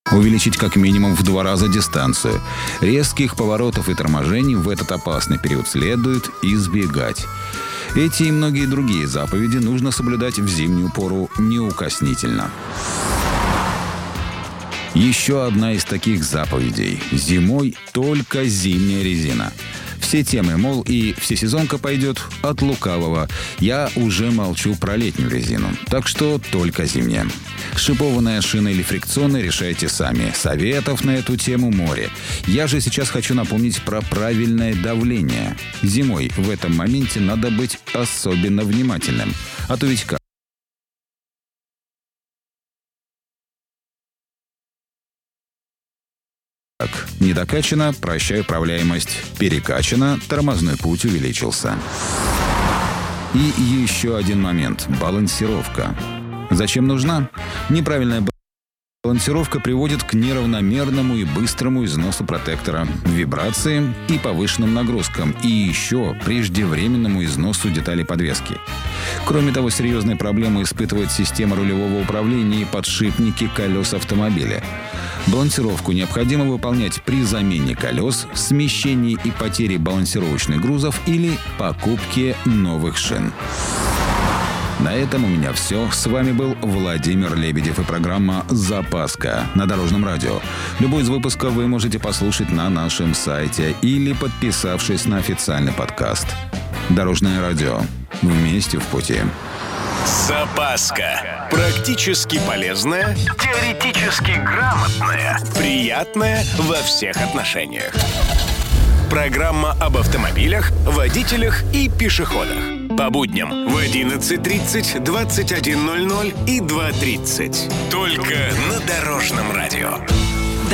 Увеличить как минимум в 2 раза дистанцию. Резких поворотов и торможений в этот опасный период следует избегать. Эти и многие другие заповеди нужно соблюдать в зимнюю пору неукоснительно. Еще одна из таких заповедей. Зимой только зимняя резина. Все темы, мол, и всесезонка пойдет от лукавого. Я уже молчу про летнюю резину. Так что только зимняя. Шипованная шина или фрикционная решайте сами. Советов на эту тему море. Я же сейчас хочу напомнить про правильное давление. Зимой в этом моменте надо быть особенно внимательным. А то ведь как? Недокачано, прощай управляемость. Перекачано, тормозной путь увеличился. И еще один момент – балансировка. Зачем нужна? Неправильная балансировка приводит к неравномерному и быстрому износу протектора, вибрации и повышенным нагрузкам, и еще преждевременному износу деталей подвески. Кроме того, серьезные проблемы испытывает система рулевого управления и подшипники колес автомобиля. Балансировку необходимо выполнять при замене колес, смещении и потере балансировочных грузов или покупке новых шин. На этом у меня все. С вами был Владимир Лебедев и программа «Запаска» на Дорожном радио. Любой из выпусков вы можете послушать на нашем сайте или подписавшись на официальный подкаст. Дорожное радио. Вместе в пути. Запаска. Практически полезная, теоретически грамотная, приятная во всех отношениях. Программа об автомобилях, водителях и пешеходах. По будням в 11:30, 21:00 и 2:30. Только на Дорожном радио.